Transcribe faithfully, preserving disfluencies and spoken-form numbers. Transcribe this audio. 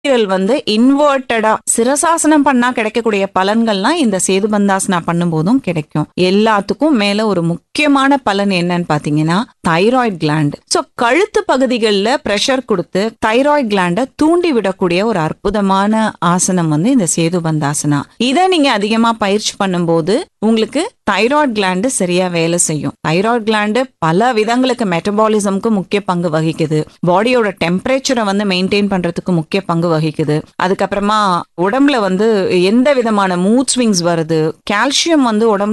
நுரையீரல் வந்து இன்வெர்ட்டடா சிரசாசனம் பண்ணா கிடைக்கக்கூடிய பலன்கள்லாம் இந்த சேதுபந்தாசனா பண்ணும்போதும் கிடைக்கும். எல்லாத்துக்கும் மேல ஒரு முக்கியமான பலன் என்னன்னு பாத்தீங்கன்னா தைராய்டு கிளாண்ட். சோ கழுத்து பகுதிகளில் பிரஷர் கொடுத்து தைராய்டு கிளாண்ட தூண்டி விடக்கூடிய ஒரு அற்புதமான ஆசனம் வந்து இந்த சேதுபந்தாசனா. இதை நீங்க அதிகமா பயிற்சி பண்ணும்போது உங்களுக்கு தைராய்டு கிளாண்டு சரியா வேலை செய்யும். தைராய்டு கிளாண்டு பல விதங்களுக்கு மெட்டபாலிசம்க்கு முக்கிய பங்கு வகிக்குது. பாடியோட டெம்பரேச்சரை வந்து மெயின்டைன் பண்றதுக்கு முக்கிய பங்கு வகிக்குது. அதுக்கப்புறமா உடம்புல வந்து எந்த விதமான மூட் ஸ்விங்ஸ் வருது, கால்சியம் வந்து உடம்புல